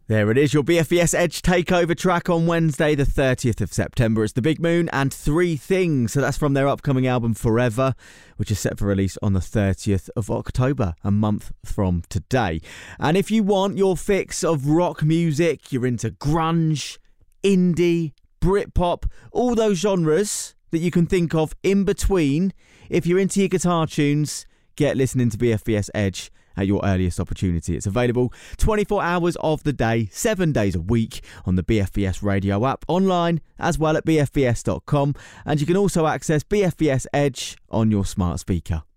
There it is, your BFBS Edge Takeover track on Wednesday, the 30th of September. It's The Big Moon and Three Things. So that's from their upcoming album Forever, which is set for release on the 30th of October, a month from today. And if you want your fix of rock music, you're into grunge, indie, Britpop, all those genres that you can think of in between, if you're into your guitar tunes, get listening to BFBS Edge at your earliest opportunity. It's available 24 hours of the day, 7 days a week on the BFBS radio app, online as well at bfbs.com, and you can also access BFBS Edge on your smart speaker.